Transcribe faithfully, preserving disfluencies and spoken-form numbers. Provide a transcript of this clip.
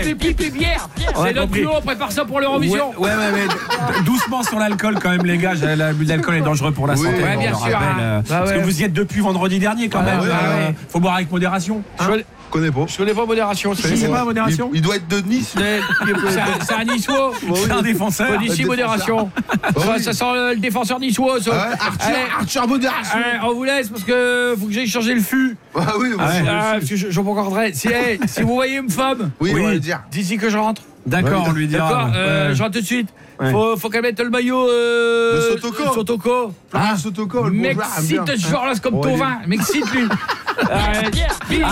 ouais. pipe et bière. On a C'est notre compris. duo, on prépare ça pour l'Eurovision. Ouais, ouais, ouais, ouais. D- doucement sur l'alcool quand même les gars, l'abus d'alcool est dangereux pour la Oui, santé. ouais, on bien le sûr, rappelle, hein. euh, Bah parce ouais. que vous y êtes depuis vendredi dernier quand Ah, même. ouais, euh, ouais. Faut boire avec modération. Je connais- Je connais pas. je connais pas modération. Tu sais pas modération Il, il doit être de Nice. C'est un- c'est un niçois. C'est un défenseur. D'ici modération. Ça, ça sent le défenseur niçois, ça. Ouais, Arthur, Allez, Arthur Modération. allez, on vous laisse parce que faut que j'aille changer le fût. Ah oui, Ah ouais. Ah, parce que je- Jean-Paul Cordray, si, hey, si vous voyez une femme, oui, Oui. on va le dire. d'ici que je rentre. D'accord, on lui dira. D'accord, euh, Ouais. je rentre tout de suite. Ouais. Faut, faut qu'elle mette le maillot. Euh, Le Sotoko. Sotoko. Ah, Sotoko, le bourgeois aime bien. M'excite ce joueur-là, c'est comme Ouais, Tovin. M'excite lui. Euh, puis-